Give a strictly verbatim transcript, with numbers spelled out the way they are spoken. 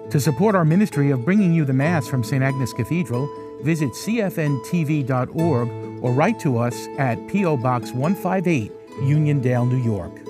To support our ministry of bringing you the Mass from Saint Agnes Cathedral, visit c f n t v dot org or write to us at P O. Box one fifty-eight, Uniondale, New York.